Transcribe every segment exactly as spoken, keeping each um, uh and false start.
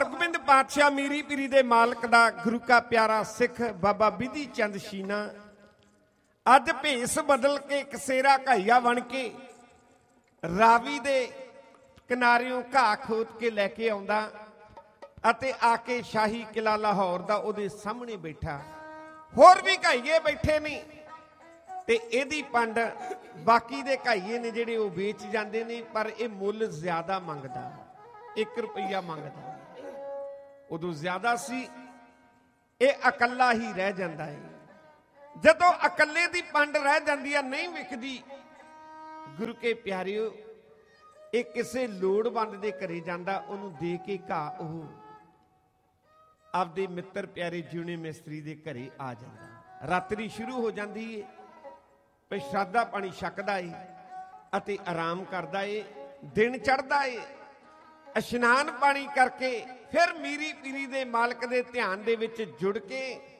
ਹਰਗੋਬਿੰਦ ਪਾਤਸ਼ਾਹ ਮੀਰੀ ਪੀਰੀ ਦੇ ਮਾਲਕ ਦਾ ਗੁਰੂ ਕਾ ਪਿਆਰਾ ਸਿੱਖ ਬਾਬਾ ਬਿਧੀ ਚੰਦ ਸ਼ੀਨਾ ਅੱਜ ਭੇਸ ਬਦਲ ਕੇ ਕਸੇਰਾ ਘਾਈਆ ਬਣ ਕੇ ਰਾਵੀ ਦੇ ਕਿਨਾਰਿਓਂ ਘਾਹ ਖੋਦ ਕੇ ਲੈ ਕੇ ਆਉਂਦਾ ਅਤੇ ਆ ਕੇ ਸ਼ਾਹੀ ਕਿਲਾ ਲਾਹੌਰ ਦਾ ਉਹਦੇ ਸਾਹਮਣੇ ਬੈਠਾ। ਹੋਰ ਵੀ ਘਾਈਏ ਬੈਠੇ ਨੇ ਤੇ ਇਹਦੀ ਪੰਡ ਬਾਕੀ ਦੇ ਘਾਈਏ ਨੇ ਜਿਹੜੇ ਉਹ ਵੇਚ ਜਾਂਦੇ ਨੇ, ਪਰ ਇਹ ਮੁੱਲ ਜ਼ਿਆਦਾ ਮੰਗਦਾ, ਇੱਕ ਰੁਪਈਆ ਮੰਗਦਾ। ਉਦੋਂ ਜ਼ਿਆਦਾ ਸੀ, ਇਹ ਇਕੱਲਾ ਹੀ ਰਹਿ ਜਾਂਦਾ ਹੈ। ਜਦੋਂ ਇਕੱਲੇ ਦੀ ਪੰਡ ਰਹਿ ਜਾਂਦੀ ਆ, ਨਹੀਂ ਵਿਕਦੀ, ਗੁਰੂ ਕੇ ਪਿਆਰਿਓ ਇਹ ਕਿਸੇ ਲੋੜਵੰਦ ਦੇ ਘਰੇ ਜਾਂਦਾ, ਉਹਨੂੰ ਦੇ ਕੇ ਘਾਹ ਉਹ ਆਪਦੇ ਮਿੱਤਰ ਪਿਆਰੇ ਜਿਉਣੇ ਮਿਸਤਰੀ ਦੇ ਘਰੇ ਆ ਜਾਂਦਾ। ਰਾਤਰੀ ਸ਼ੁਰੂ ਹੋ ਜਾਂਦੀ ਏ, ਪ੍ਰਸ਼ਾਦਾ ਪਾਣੀ ਛਕਦਾ ਏ ਅਤੇ ਆਰਾਮ ਕਰਦਾ ਏ। ਦਿਨ ਚੜ੍ਹਦਾ ਏ, ਇਸ਼ਨਾਨ ਪਾਣੀ ਕਰਕੇ ਫਿਰ ਮੀਰੀ ਪੀਰੀ ਦੇ ਮਾਲਕ ਦੇ ਧਿਆਨ ਦੇ ਵਿੱਚ ਜੁੜ ਕੇ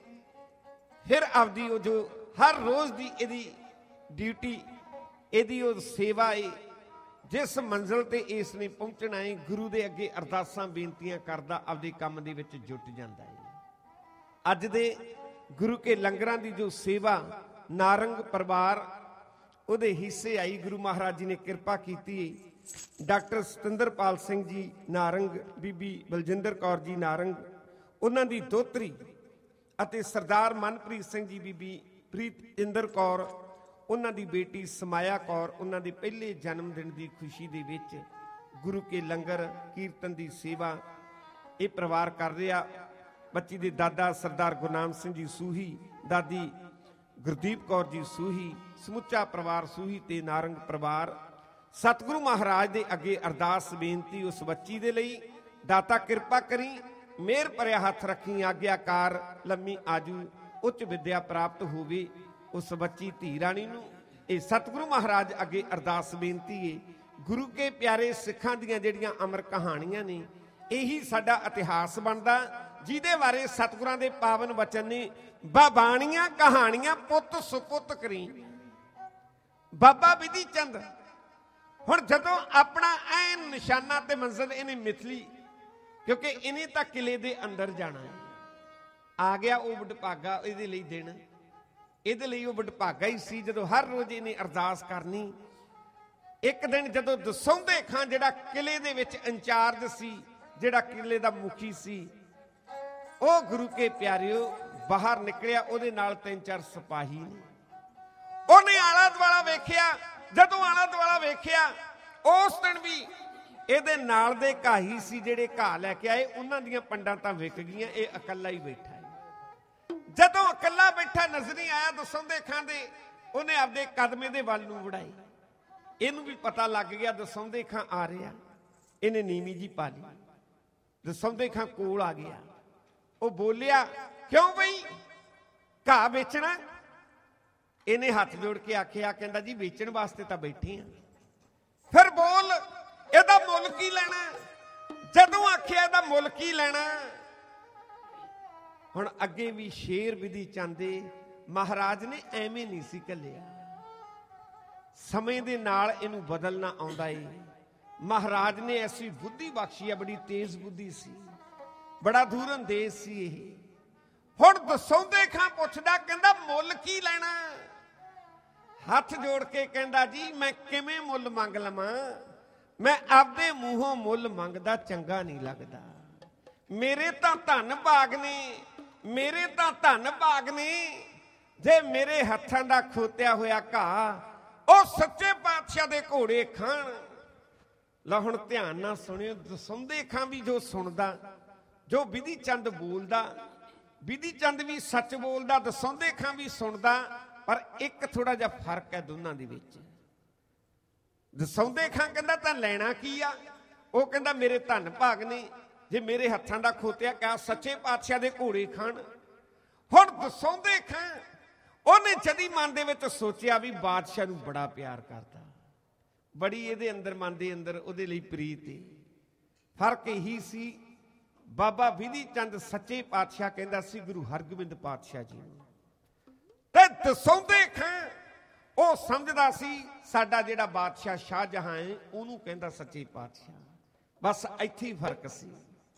ਫਿਰ ਆਪਦੀ ਉਹ ਜੋ ਹਰ ਰੋਜ਼ ਦੀ ਇਹਦੀ ਡਿਊਟੀ, ਇਹਦੀ ਉਹ ਸੇਵਾ ਏ, ਜਿਸ ਮੰਜ਼ਿਲ ਤੇ ਇਸ ਨੇ ਪਹੁੰਚਣਾ ਹੈ, ਗੁਰੂ ਦੇ ਅੱਗੇ ਅਰਦਾਸਾਂ ਬੇਨਤੀਆਂ ਕਰਦਾ ਆਪਦੇ ਕੰਮ ਦੇ ਵਿੱਚ ਜੁਟ ਜਾਂਦਾ ਹੈ। ਅੱਜ ਦੇ ਗੁਰੂ ਕੇ ਲੰਗਰਾਂ ਦੀ ਜੋ ਸੇਵਾ ਨਾਰੰਗ ਪਰਿਵਾਰ ਉਹਦੇ ਹਿੱਸੇ ਆਈ, ਗੁਰੂ ਮਹਾਰਾਜ ਜੀ ਨੇ ਕਿਰਪਾ ਕੀਤੀ। ਡਾਕਟਰ ਸਤਿੰਦਰਪਾਲ ਸਿੰਘ ਜੀ ਨਾਰੰਗ, ਬੀਬੀ ਬਲਜਿੰਦਰ ਕੌਰ ਜੀ ਨਾਰੰਗ, ਉਹਨਾਂ ਦੀ ਦੋਤਰੀ, ਅਤੇ ਸਰਦਾਰ ਮਨਪ੍ਰੀਤ ਸਿੰਘ ਜੀ, ਬੀਬੀ ਪ੍ਰੀਤਇੰਦਰ ਕੌਰ, ਉਹਨਾਂ ਦੀ ਬੇਟੀ ਸਮਾਇਆ ਕੌਰ, ਉਹਨਾਂ ਦੇ ਪਹਿਲੇ ਜਨਮ ਦਿਨ ਦੀ ਖੁਸ਼ੀ ਦੇ ਵਿੱਚ ਗੁਰੂ ਕੇ ਲੰਗਰ ਕੀਰਤਨ ਦੀ ਸੇਵਾ ਇਹ ਪਰਿਵਾਰ ਕਰ ਰਿਹਾ। ਬੱਚੀ ਦੇ ਦਾਦਾ ਸਰਦਾਰ ਗੁਰਨਾਮ ਸਿੰਘ ਜੀ ਸੂਹੀ, ਦਾਦੀ ਗੁਰਦੀਪ ਕੌਰ ਜੀ ਸੂਹੀ, ਸਮੁੱਚਾ ਪਰਿਵਾਰ ਸੂਹੀ ਤੇ ਨਾਰੰਗ ਪਰਿਵਾਰ ਸਤਿਗੁਰੂ ਮਹਾਰਾਜ ਦੇ ਅੱਗੇ ਅਰਦਾਸ ਬੇਨਤੀ ਉਸ ਬੱਚੀ ਦੇ ਲਈ। ਦਾਤਾ ਕਿਰਪਾ ਕਰੀ, ਮਿਹਰ ਭਰਿਆ ਹੱਥ ਰੱਖੀ, ਆਗਿਆਕਾਰ ਲੰਮੀ ਆਜੂ, ਉੱਚ ਵਿਦਿਆ ਪ੍ਰਾਪਤ ਹੋਵੇ ਉਸ ਬੱਚੀ ਧੀ ਰਾਣੀ ਨੂੰ। ਇਹ ਸਤਿਗੁਰੂ ਮਹਾਰਾਜ ਅੱਗੇ ਅਰਦਾਸ ਬੇਨਤੀ ਏ। ਗੁਰੂ ਕੇ ਪਿਆਰੇ ਸਿੱਖਾਂ ਦੀਆਂ ਜਿਹੜੀਆਂ ਅਮਰ ਕਹਾਣੀਆਂ ਨੇ, ਇਹੀ ਸਾਡਾ ਇਤਿਹਾਸ ਬਣਦਾ, ਜਿਹਦੇ ਬਾਰੇ ਸਤਿਗੁਰਾਂ ਦੇ ਪਾਵਨ ਵਚਨ ਨੇ, ਬਾਬਾਣੀਆਂ ਕਹਾਣੀਆਂ ਪੁੱਤ ਸੁਪੁੱਤ ਕਰੀ। ਬਾਬਾ ਬਿਧੀ ਚੰਦ ਹੁਣ ਜਦੋਂ ਆਪਣਾ ਐਨ ਨਿਸ਼ਾਨਾ ਤੇ ਮੰਜ਼ਿਲ ਇਹਨੇ ਮਿਥ ਲਈ, ਕਿਉਂਕਿ ਇਹਨੇ ਤਾਂ ਕਿਲੇ ਦੇ ਅੰਦਰ ਜਾਣਾ ਹੈ। ਆ ਗਿਆ ਉਹ ਵਡਭਾਗਾ, ਇਹਦੇ ਲਈ ਦਿਨ, ਇਹਦੇ ਲਈ ਉਹ ਵਡਭਾਗਾ ਹੀ ਸੀ ਜਦੋਂ ਹਰ ਰੋਜ਼ ਇਹਨੇ ਅਰਦਾਸ ਕਰਨੀ। ਇੱਕ ਦਿਨ ਜਦੋਂ ਦਸੌਂਦੇ ਖਾਂ ਜਿਹੜਾ ਕਿਲੇ ਦੇ ਵਿੱਚ ਇੰਚਾਰਜ ਸੀ, ਜਿਹੜਾ ਕਿਲੇ ਦਾ ਮੁਖੀ ਸੀ, ਉਹ ਗੁਰੂ ਕੇ ਪਿਆਰਿਓ ਬਾਹਰ ਨਿਕਲਿਆ, ਉਹਦੇ ਨਾਲ ਤਿੰਨ ਚਾਰ ਸਿਪਾਹੀ ਨੇ। ਉਹਨੇ ਆਲਾ ਦੁਆਲਾ ਵੇਖਿਆ, ਜਦੋਂ ਆਲਾ ਦੁਆਲਾ ਵੇਖਿਆ, ਉਸ ਦਿਨ ਵੀ ਇਹਦੇ ਨਾਲ ਦੇ ਘਾਹੀ ਸੀ ਜਿਹੜੇ ਘਾਹ ਲੈ ਕੇ ਆਏ, ਉਹਨਾਂ ਦੀਆਂ ਪੰਡਾਂ ਤਾਂ ਵਿਕ ਗਈਆਂ, ਇਹ ਇਕੱਲਾ ਹੀ ਬੈਠਾ ਹੈ। ਜਦੋਂ ਇਕੱਲਾ ਬੈਠਾ ਨਜ਼ਰ ਨਹੀਂ ਆਇਆ ਦਸੌਂਦੇ ਖਾਂ ਦੇ, ਉਹਨੇ ਆਪਦੇ ਕਦਮੇ ਦੇ ਵੱਲ ਨੂੰ ਵੜਾਈ। ਇਹਨੂੰ ਵੀ ਪਤਾ ਲੱਗ ਗਿਆ ਦਸੌਂਦੇ ਖਾਂ ਆ ਰਿਹਾ, ਇਹਨੇ ਨੀਵੀਂ ਜੀ ਪਾ ਲਈ। ਦਸੌਂਦੇ ਖਾਂ ਕੋਲ ਆ ਗਿਆ, ਉਹ ਬੋਲਿਆ, ਕਿਉਂ ਬਈ ਘਾਹ ਵੇਚਣਾ? ਇਹਨੇ ਹੱਥ ਜੋੜ ਕੇ ਆਖਿਆ, ਕਹਿੰਦਾ ਜੀ ਵੇਚਣ ਵਾਸਤੇ ਤਾਂ ਬੈਠੇ ਆ। ਫਿਰ ਬੋਲ, ਇਹਦਾ ਮੁੱਲ ਕੀ ਲੈਣਾ? ਜਦੋਂ ਆਖਿਆ ਇਹਦਾ ਮੁੱਲ ਕੀ ਲੈਣਾ? ਹੁਣ ਅੱਗੇ ਵੀ ਸ਼ੇਰ ਬਿਧੀ ਚੰਦੇ ਮਹਾਰਾਜ ਨੇ ਐਵੇਂ ਨਹੀਂ ਸੀ ਘੱਲਿਆ, ਸਮੇਂ ਦੇ ਨਾਲ ਇਹਨੂੰ ਬਦਲਣਾ ਆਉਂਦਾ ਏ। ਮਹਾਰਾਜ ਨੇ ਐਸੀ ਬੁੱਧੀ ਬਖਸ਼ੀ ਆ, ਬੜੀ ਤੇਜ਼ ਬੁੱਧੀ ਸੀ, ਬੜਾ ਦੂਰਅੰਦੇਜ਼ ਸੀ ਇਹ। ਹੁਣ ਦਸੌਂਦੇ ਖਾਂ ਪੁੱਛਦਾ, ਕਹਿੰਦਾ ਮੁੱਲ ਕੀ ਲੈਣਾ? ਹੱਥ ਜੋੜ ਕੇ ਕਹਿੰਦਾ, ਜੀ ਮੈਂ ਕਿਵੇਂ ਮੁੱਲ ਮੰਗ ਲਵਾਂ? ਮੈਂ ਆਪਦੇ ਮੂੰਹੋਂ ਮੁੱਲ ਮੰਗਦਾ ਚੰਗਾ ਨਹੀਂ ਲੱਗਦਾ। ਮੇਰੇ ਤਾਂ ਧਨ ਭਾਗ ਨੇ, ਮੇਰੇ ਤਾਂ ਧਨ ਭਾਗ ਨੇ, ਜੇ ਮੇਰੇ ਹੱਥਾਂ ਦਾ ਖੋਤਿਆ ਹੋਇਆ ਘਾਹ ਉਹ ਸੱਚੇ ਪਾਤਸ਼ਾਹ ਦੇ ਘੋੜੇ ਖਾਣ। ਲਾ ਹੁਣ ਧਿਆਨ ਨਾਲ ਸੁਣਿਓ, ਦਸੌਂਦੇ ਖਾਂ ਵੀ ਜੋ ਸੁਣਦਾ, ਜੋ ਬਿਧੀ ਚੰਦ ਬੋਲਦਾ, ਬਿਧੀ ਚੰਦ ਵੀ ਸੱਚ ਬੋਲਦਾ, ਦਸੌਂਦੇ ਖਾਂ ਵੀ ਸੁਣਦਾ, ਪਰ ਇੱਕ ਥੋੜਾ ਜਿਹਾ ਫਰਕ ਹੈ ਦੋਨਾਂ ਦੇ ਵਿੱਚ। ਦਸੌਂਦੇ ਖਾਂ ਕਹਿੰਦਾ ਤਾਂ ਲੈਣਾ ਕੀ ਆ? ਉਹ ਕਹਿੰਦਾ ਮੇਰੇ ਧਨ ਭਾਗ ਨੇ, ਜੇ ਮੇਰੇ ਹੱਥਾਂ ਦਾ ਖੋਤਿਆ ਕਿਆ ਸੱਚੇ ਪਾਤਸ਼ਾਹ ਦੇ ਘੋੜੇ ਖਾਣ। ਹੁਣ ਦਸੌਂਦੇ ਖਾਂ ਉਹਨੇ ਜਦੀ ਮਨ ਦੇ ਵਿੱਚ ਸੋਚਿਆ ਵੀ ਬਾਦਸ਼ਾਹ ਨੂੰ ਬੜਾ ਪਿਆਰ ਕਰਦਾ, ਬੜੀ ਇਹਦੇ ਅੰਦਰ ਮਨ ਦੇ ਅੰਦਰ ਉਹਦੇ ਲਈ ਪ੍ਰੀਤ ਹੈ। ਫਰਕ ਇਹੀ ਸੀ, ਬਾਬਾ ਬਿਧੀ ਚੰਦ ਸੱਚੇ ਪਾਤਸ਼ਾਹ ਕਹਿੰਦਾ ਸੀ ਗੁਰੂ ਹਰਗੋਬਿੰਦ ਪਾਤਸ਼ਾਹ ਜੀ ਨੂੰ, ਤੇ ਦਸੌਂਦੇ ਖਾਂ ਉਹ ਸਮਝਦਾ ਸੀ ਸਾਡਾ ਜਿਹੜਾ ਬਾਦਸ਼ਾਹ ਸ਼ਾਹਜਹਾਂ ਹੈ ਉਹਨੂੰ ਕਹਿੰਦਾ ਸੱਚੇ ਪਾਤਸ਼ਾਹ। ਬਸ ਇੱਥੇ ਹੀ ਫਰਕ ਸੀ।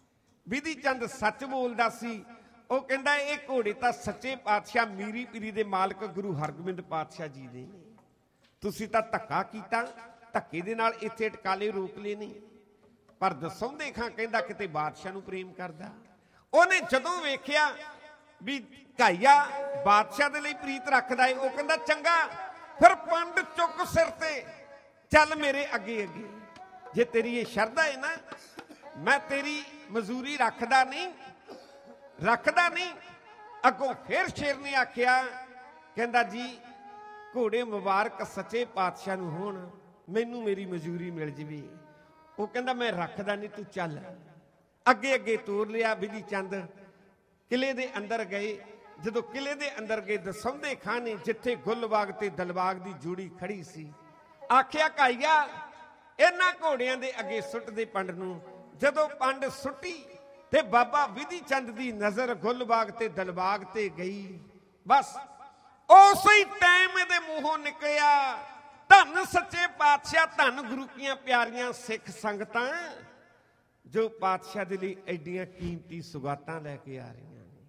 ਵਿਧੀ ਚੰਦ ਸੱਚ ਬੋਲਦਾ ਸੀ। ਉਹ ਕਹਿੰਦਾ ਇਹ ਘੋੜੇ ਤਾਂ ਸੱਚੇ ਪਾਤਸ਼ਾਹ ਮੀਰੀ ਪੀਰੀ ਦੇ ਮਾਲਕ ਗੁਰੂ ਹਰਗੋਬਿੰਦ ਪਾਤਸ਼ਾਹ ਜੀ ਦੇ ਨੇ। ਤੁਸੀਂ ਤਾਂ ਧੱਕਾ ਕੀਤਾ, ਧੱਕੇ ਦੇ ਨਾਲ ਇੱਥੇ ਟਕਾਲੇ ਰੋਕ ਲਏ ਨੇ। ਪਰ ਦਸੌਂਦੇ ਖਾਂ ਕਹਿੰਦਾ ਕਿਤੇ ਬਾਦਸ਼ਾਹ ਨੂੰ ਪ੍ਰੇਮ ਕਰਦਾ। ਉਹਨੇ ਜਦੋਂ ਵੇਖਿਆ ਵੀ ਘਾਈਆ ਬਾਦਸ਼ਾਹ ਦੇ ਲਈ ਪ੍ਰੀਤ ਰੱਖਦਾ ਏ, ਉਹ ਕਹਿੰਦਾ ਚੰਗਾ ਫਿਰ ਪੰਡ ਚੁੱਕ ਸਿਰ ਤੇ ਚੱਲ ਮੇਰੇ ਅੱਗੇ ਅੱਗੇ। ਜੇ ਤੇਰੀ ਇਹ ਸ਼ਰਧਾ ਹੈ ਨਾ, ਮੈਂ ਤੇਰੀ ਮਜ਼ਦੂਰੀ ਰੱਖਦਾ ਨਹੀਂ ਰੱਖਦਾ ਨਹੀਂ। ਅੱਗੋਂ ਫਿਰ ਸ਼ੇਰ ਨੇ ਆਖਿਆ, ਕਹਿੰਦਾ ਜੀ ਘੋੜੇ ਮੁਬਾਰਕ ਸੱਚੇ ਪਾਤਸ਼ਾਹ ਨੂੰ ਹੋਣ, ਮੈਨੂੰ ਮੇਰੀ ਮਜ਼ਦੂਰੀ ਮਿਲ ਜਵੇ। ਉਹ ਕਹਿੰਦਾ ਮੈਂ ਰੱਖਦਾ ਨਹੀਂ, ਤੂੰ ਚੱਲ। ਅੱਗੇ ਅੱਗੇ ਤੋਰ ਲਿਆ। ਵਿਧੀ ਚੰਦ ਕਿਲੇ ਦੇ ਅੰਦਰ ਗਏ। ਜਦੋਂ ਕਿਲੇ ਦੇ ਅੰਦਰ ਗਏ, ਦਸੌਂਦੇ ਖਾਂ ਨੇ ਜਿੱਥੇ ਗੁੱਲਬਾਗ ਤੇ ਦਲਬਾਗ ਦੀ ਜੋੜੀ ਖੜੀ ਸੀ, ਆਖਿਆ ਘਾਈਆ ਇਹਨਾਂ ਘੋੜਿਆਂ ਦੇ ਅੱਗੇ ਸੁੱਟ ਦੇ ਪੰਡ ਨੂੰ। ਜਦੋਂ ਪੰਡ ਸੁੱਟੀ ਤੇ ਬਾਬਾ ਵਿਧੀ ਚੰਦ ਦੀ ਨਜ਼ਰ ਗੁੱਲਬਾਗ ਤੇ ਦਲਬਾਗ ਤੇ ਗਈ, ਬਸ ਉਸੇ ਟਾਈਮ ਇਹਦੇ ਮੂੰਹੋਂ ਨਿਕਲਿਆ, ਧੰਨ ਸੱਚੇ ਪਾਤਸ਼ਾਹ, ਧੰਨ ਗੁਰੂ ਕੀਆਂ ਪਿਆਰੀਆਂ ਸਿੱਖ ਸੰਗਤਾਂ ਜੋ ਪਾਤਸ਼ਾਹ ਦੇ ਲਈ ਐਡੀਆਂ ਕੀਮਤੀ ਸੁਗਾਤਾਂ ਲੈ ਕੇ ਆ ਰਹੀਆਂ ਨੇ।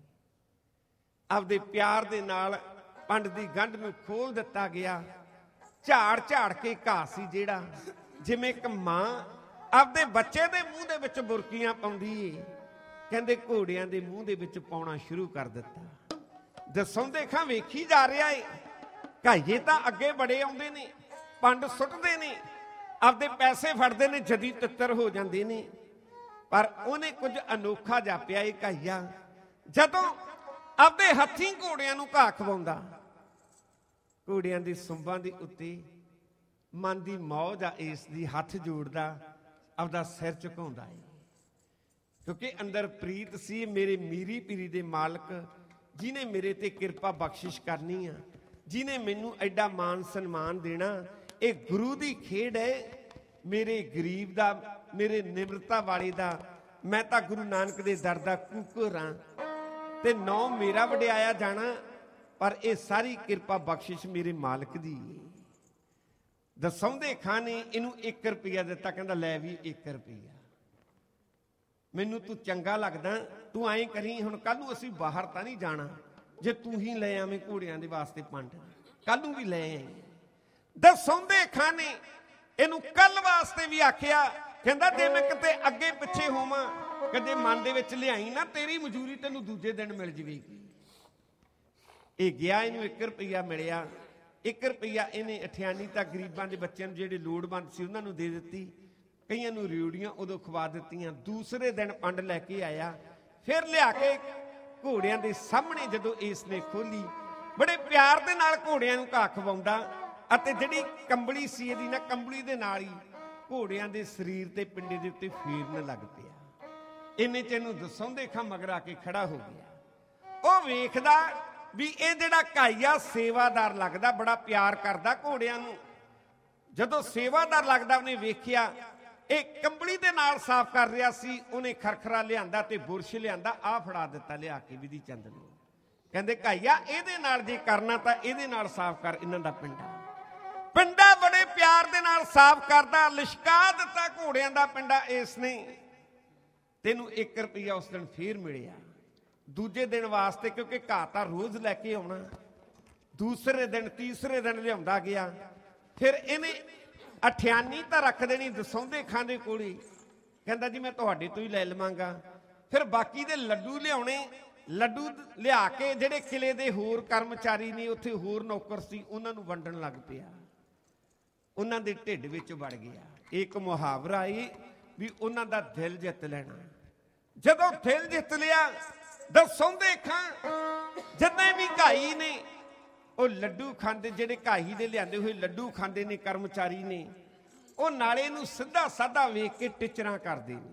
ਆਪਦੇ ਪਿਆਰ ਦੇ ਨਾਲ ਪੰਡ ਦੀ ਗੰਢ ਨੂੰ ਖੋਲ ਦਿੱਤਾ ਗਿਆ। ਝਾੜ ਝਾੜ ਕੇ ਘਾਹ ਸੀ ਜਿਹੜਾ, ਜਿਵੇਂ ਇੱਕ ਮਾਂ ਆਪਦੇ ਬੱਚੇ ਦੇ ਮੂੰਹ ਦੇ ਵਿੱਚ ਬੁਰਕੀਆਂ ਪਾਉਂਦੀ ਏ, ਕਹਿੰਦੇ ਘੋੜਿਆਂ ਦੇ ਮੂੰਹ ਦੇ ਵਿੱਚ ਪਾਉਣਾ ਸ਼ੁਰੂ ਕਰ ਦਿੱਤਾ। ਦਸੌਂਦੇ ਖਾਂ ਵੇਖੀ ਜਾ ਰਿਹਾ ਏ। ਘਾਈਏ ਤਾਂ ਅੱਗੇ ਬੜੇ ਆਉਂਦੇ ਨੇ, ਪੰਡ ਸੁੱਟਦੇ ਨੇ, ਆਪਦੇ ਪੈਸੇ ਫੜਦੇ ਨੇ, ਜਦੀ ਤਿੱਤਰ ਹੋ ਜਾਂਦੇ ਨੇ। ਪਰ ਉਹਨੇ ਕੁਝ ਅਨੋਖਾ ਜਾਪਿਆ ਇਹ ਘਾਈਆ, ਜਦੋਂ ਆਪਦੇ ਹੱਥੀਂ ਘੋੜਿਆਂ ਨੂੰ ਘਾਹ ਖਵਾਉਂਦਾ, ਘੋੜਿਆਂ ਦੀ ਸੁੰਬਾਂ ਦੇ ਉੱਤੇ ਮਨ ਦੀ ਮੌਜ ਆ ਇਸ ਦੀ, ਹੱਥ ਜੋੜਦਾ, ਆਪਦਾ ਸਿਰ ਝੁਕਾਉਂਦਾ ਏ, ਕਿਉਂਕਿ ਅੰਦਰ ਪ੍ਰੀਤ ਸੀ ਮੇਰੇ ਮੀਰੀ ਪੀਰੀ ਦੇ ਮਾਲਕ ਜਿਹਨੇ ਮੇਰੇ ਤੇ ਕਿਰਪਾ ਬਖਸ਼ਿਸ਼ ਕਰਨੀ ਆ, ਜਿਹਨੇ ਮੈਨੂੰ ਐਡਾ ਮਾਨ ਸਨਮਾਨ ਦੇਣਾ। ਇਹ ਗੁਰੂ ਦੀ ਖੇਡ ਹੈ, ਮੇਰੇ ਗਰੀਬ ਦਾ, ਮੇਰੇ ਨਿਮਰਤਾ ਵਾਲੇ ਦਾ। ਮੈਂ ਤਾਂ ਗੁਰੂ ਨਾਨਕ ਦੇ ਦਰ ਦਾ ਕੂਕਰ ਹਾਂ ਤੇ ਨੌ ਮੇਰਾ ਵਡਿਆਇਆ ਜਾਣਾ, ਪਰ ਇਹ ਸਾਰੀ ਕਿਰਪਾ ਬਖਸ਼ਿਸ਼ ਮੇਰੇ ਮਾਲਕ ਦੀ। ਦਸੌਂਦੇ ਖਾਂ ਨੇ ਇਹਨੂੰ ਇੱਕ ਰੁਪਈਆ ਦਿੱਤਾ, ਕਹਿੰਦਾ ਲੈ ਵੀ ਇੱਕ ਰੁਪਈਆ, ਮੈਨੂੰ ਤੂੰ ਚੰਗਾ ਲੱਗਦਾ, ਤੂੰ ਐਂ ਕਰੀ ਹੁਣ ਕੱਲ ਨੂੰ ਅਸੀਂ ਬਾਹਰ ਤਾਂ ਨਹੀਂ ਜਾਣਾ, ਜੇ ਤੂੰ ਹੀ ਲੈ ਆਵੇਂ ਘੋੜਿਆਂ ਦੇ ਵਾਸਤੇ ਪੰਡ, ਕੱਲ ਨੂੰ ਵੀ ਲੈ ਆਈ। ਦਸੌਂਦੇ ਖਾਂ ਨੇ ਇਹਨੂੰ ਕੱਲ ਵਾਸਤੇ ਵੀ ਆਖਿਆ, ਕਹਿੰਦਾ ਜੇ ਮੈਂ ਕਿਤੇ ਅੱਗੇ ਪਿੱਛੇ ਹੋਵਾਂ, ਕਦੇ ਮਨ ਦੇ ਵਿੱਚ ਲਿਆਈ ਨਾ, ਤੇਰੀ ਮਜ਼ਦੂਰੀ ਤੈਨੂੰ ਦੂਜੇ ਦਿਨ ਮਿਲ ਜਾਵੇਗੀ। ਇਹ ਗਿਆ, ਇਹਨੂੰ ਇੱਕ ਰੁਪਈਆ ਮਿਲਿਆ। ਇੱਕ ਰੁਪਈਆ ਇਹਨੇ ਅਠਿਆਨੀ ਤਾਂ ਗਰੀਬਾਂ ਦੇ ਬੱਚਿਆਂ ਨੂੰ ਜਿਹੜੇ ਲੋੜਵੰਦ ਸੀ ਉਹਨਾਂ ਨੂੰ ਦੇ ਦਿੱਤੀ, ਕਈਆਂ ਨੂੰ ਰਿਉੜੀਆਂ ਉਦੋਂ ਖਵਾ ਦਿੱਤੀਆਂ। ਦੂਸਰੇ ਦਿਨ ਪੰਡ ਲੈ ਕੇ ਆਇਆ, ਫਿਰ ਲਿਆ ਕੇ ਘੋੜਿਆਂ ਦੇ ਸਾਹਮਣੇ ਜਦੋਂ ਇਸ ਨੇ ਖੋਲੀ, ਬੜੇ ਪਿਆਰ ਦੇ ਨਾਲ ਘੋੜਿਆਂ ਨੂੰ ਘਾਹ ਖਵਾਉਂਦਾ, ਅਤੇ ਜਿਹੜੀ ਕੰਬਲੀ ਸੀ ਇਹਦੀ ਨਾ, ਕੰਬਲੀ ਦੇ ਨਾਲ ਹੀ ਘੋੜਿਆਂ ਦੇ ਸਰੀਰ ਤੇ ਪਿੰਡੇ ਦੇ ਉੱਤੇ ਫੇਰਨ ਲੱਗ ਪਿਆ। ਇੰਨੇ ਚ ਇਹਨੂੰ ਦਸੌਂਦੇ ਖਾਂ ਮਗਰ ਆ ਕੇ ਖੜਾ ਹੋ ਗਿਆ। ਉਹ ਵੇਖਦਾ ਵੀ ਇਹ ਜਿਹੜਾ ਘਾਈਆ ਸੇਵਾਦਾਰ ਲੱਗਦਾ, ਬੜਾ ਪਿਆਰ ਕਰਦਾ ਘੋੜਿਆਂ ਨੂੰ। ਜਦੋਂ ਸੇਵਾਦਾਰ ਲੱਗਦਾ, ਉਹਨੇ ਵੇਖਿਆ ਇਹ ਕੰਬਲੀ ਦੇ ਨਾਲ ਸਾਫ਼ ਕਰ ਰਿਹਾ ਸੀ। ਉਹਨੇ ਖਰਖਰਾ ਲਿਆਂਦਾ ਤੇ ਬੁਰਸ਼ ਲਿਆਂਦਾ, ਆਹ ਫੜਾ ਦਿੱਤਾ ਲਿਆ ਕੇ ਵਿਧੀ ਚੰਦ ਨੂੰ। ਕਹਿੰਦੇ ਘਾਈਆ ਇਹਦੇ ਨਾਲ ਜੇ ਕਰਨਾ ਤਾਂ ਇਹਦੇ ਨਾਲ ਸਾਫ਼ ਕਰ ਇਹਨਾਂ ਦਾ ਪਿੰਡਾ। ਪਿੰਡਾ ਬੜੇ ਪਿਆਰ ਦੇ ਨਾਲ ਸਾਫ਼ ਕਰਦਾ, ਲਿਸ਼ਕਾ ਦਿੱਤਾ ਘੋੜਿਆਂ ਦਾ ਪਿੰਡਾ ਇਸ ਨੇ। ਤੈਨੂੰ ਇੱਕ ਰੁਪਈਆ ਉਸ ਦਿਨ ਫੇਰ ਮਿਲਿਆ। ਦੂਜੇ ਦਿਨ ਵਾਸਤੇ, ਕਿਉਂਕਿ ਘਾਹ ਤਾਂ ਰੋਜ਼ ਲੈ ਕੇ ਆਉਣਾ, ਦੂਸਰੇ ਦਿਨ ਤੀਸਰੇ ਦਿਨ ਲਿਆਉਂਦਾ ਗਿਆ। ਫਿਰ ਇਹਨੇ ਅਠਿਆਨੀ ਤਾਂ ਰੱਖ ਦੇਣੀ ਦਸੌਂਦੇ ਖਾਂ ਦੇ ਕੋਲ ਹੀ, ਕਹਿੰਦਾ ਜੀ ਮੈਂ ਤੁਹਾਡੇ ਤੋਂ ਹੀ ਲੈ ਲਵਾਂਗਾ। ਫਿਰ ਬਾਕੀ ਦੇ ਲੱਡੂ ਲਿਆਉਣੇ, ਲੱਡੂ ਲਿਆ ਕੇ ਜਿਹੜੇ ਕਿਲੇ ਦੇ ਹੋਰ ਕਰਮਚਾਰੀ ਨੇ, ਉੱਥੇ ਹੋਰ ਨੌਕਰ ਸੀ, ਉਹਨਾਂ ਨੂੰ ਵੰਡਣ ਲੱਗ ਪਿਆ। ਉਹਨਾਂ ਦੇ ਢਿੱਡ ਵਿੱਚ ਵੜ ਗਿਆ। ਇੱਕ ਮੁਹਾਵਰਾ ਏ ਵੀ ਉਹਨਾਂ ਦਾ ਦਿਲ ਜਿੱਤ ਲੈਣਾ। ਜਦੋਂ ਦਿਲ ਜਿੱਤ ਲਿਆ, ਦਸੌਂਦੇ ਖਾਂ ਜਿੰਨੇ ਵੀ ਘਾਈ ਨੇ ਉਹ ਲੱਡੂ ਖਾਂਦੇ, ਜਿਹੜੇ ਘਾਈ ਦੇ ਲਿਆਂਦੇ ਹੋਏ ਲੱਡੂ ਖਾਂਦੇ ਨੇ ਕਰਮਚਾਰੀ ਨੇ, ਉਹ ਨਾਲੇ ਨੂੰ ਸਿੱਧਾ ਸਾਧਾ ਵੇਖ ਕੇ ਟਿਚਰਾਂ ਕਰਦੇ ਨੇ,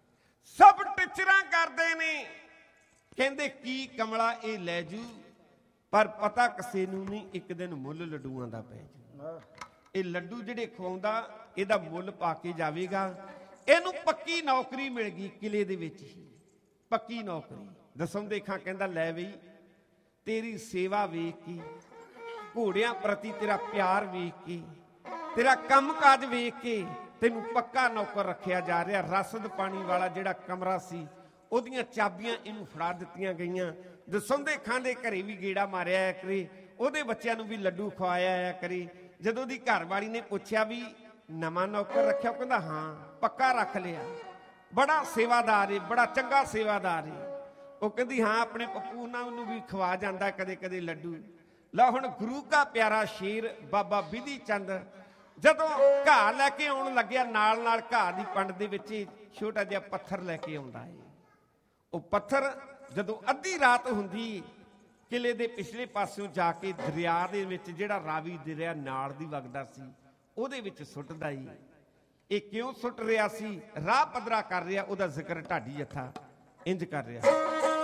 ਸਭ ਟਿਚਰਾਂ ਕਰਦੇ ਨੇ। ਕਹਿੰਦੇ ਕੀ ਕਮਲਾ ਇਹ ਲੈ ਜੂ, ਪਰ ਪਤਾ ਕਿਸੇ ਨੂੰ ਨਹੀਂ ਇੱਕ ਦਿਨ ਮੁੱਲ ਲੱਡੂਆਂ ਦਾ ਪੈ ਜੂ। ਇਹ ਲੱਡੂ ਜਿਹੜੇ ਖਵਾਉਂਦਾ, ਇਹਦਾ ਮੁੱਲ ਪਾ ਕੇ ਜਾਵੇਗਾ। ਇਹਨੂੰ ਪੱਕੀ ਨੌਕਰੀ ਮਿਲ ਗਈ ਕਿਲੇ ਦੇ ਵਿੱਚ ਹੀ, ਪੱਕੀ ਨੌਕਰੀ। ਦਸੌਂਦੇ ਖਾਂ ਕਹਿੰਦਾ ਲੈ ਬਈ, ਤੇਰੀ ਸੇਵਾ ਵੇਖ ਕੇ, ਘੋੜਿਆਂ ਪ੍ਰਤੀ ਤੇਰਾ ਪਿਆਰ ਵੇਖ ਕੇ, ਤੇਰਾ ਕੰਮਕਾਜ ਵੇਖ ਕੇ ਤੈਨੂੰ ਪੱਕਾ ਨੌਕਰ ਰੱਖਿਆ ਜਾ ਰਿਹਾ। ਰਸਦ ਪਾਣੀ ਵਾਲਾ ਜਿਹੜਾ ਕਮਰਾ ਸੀ ਉਹਦੀਆਂ ਚਾਬੀਆਂ ਇਹਨੂੰ ਫੜਾ ਦਿੱਤੀਆਂ ਗਈਆਂ। ਦਸੌਂਦੇ ਖਾਂ ਦੇ ਘਰੇ ਵੀ ਗੇੜਾ ਮਾਰਿਆ ਆਇਆ ਕਰੇ, ਉਹਦੇ ਬੱਚਿਆਂ ਨੂੰ ਵੀ ਲੱਡੂ ਖਵਾਇਆ ਆਇਆ ਕਰੇ। ਜਦੋਂ ਉਹਦੀ ਘਰਵਾਲੀ ਨੇ ਪੁੱਛਿਆ ਵੀ ਨਵਾਂ ਨੌਕਰ ਰੱਖਿਆ, ਉਹ ਕਹਿੰਦਾ ਹਾਂ ਪੱਕਾ ਰੱਖ ਲਿਆ, ਬੜਾ ਸੇਵਾਦਾਰ ਏ, ਬੜਾ ਚੰਗਾ ਸੇਵਾਦਾਰ ਏ। ਉਹ ਕਹਿੰਦੀ ਹਾਂ ਆਪਣੇ ਪੱਪੂ ਉਹਨਾਂ ਨੂੰ ਵੀ ਖਵਾ ਜਾਂਦਾ ਕਦੇ ਕਦੇ ਲੱਡੂ। ਲੈ ਹੁਣ ਗੁਰੂ ਕਾ ਪਿਆਰਾ ਸ਼ੇਰ ਬਾਬਾ ਬਿਧੀ ਚੰਦ ਜਦੋਂ ਘਾਹ ਲੈ ਕੇ ਆਉਣ ਲੱਗਿਆ, ਨਾਲ ਨਾਲ ਘਾਹ ਦੀ ਪੰਡ ਦੇ ਵਿੱਚ ਛੋਟਾ ਜਿਹਾ ਪੱਥਰ ਲੈ ਕੇ ਆਉਂਦਾ ਏ। ਉਹ ਪੱਥਰ ਜਦੋਂ ਅੱਧੀ ਰਾਤ ਹੁੰਦੀ ਕਿਲੇ ਦੇ ਪਿਛਲੇ ਪਾਸਿਓਂ ਜਾ ਕੇ ਦਰਿਆ ਦੇ ਵਿੱਚ, ਜਿਹੜਾ ਰਾਵੀ ਦਰਿਆ ਨਾਲ ਦੀ ਵਗਦਾ ਸੀ, ਉਹਦੇ ਵਿੱਚ ਸੁੱਟਦਾ ਈ। ਇਹ ਕਿਉਂ ਸੁੱਟ ਰਿਹਾ ਸੀ? ਰਾਹ ਪੱਧਰਾ ਕਰ ਰਿਹਾ, ਉਹਦਾ ਜ਼ਿਕਰ ਢਾਡੀ ਜੱਥਾ ਇੰਜ ਕਰ ਰਿਹਾ।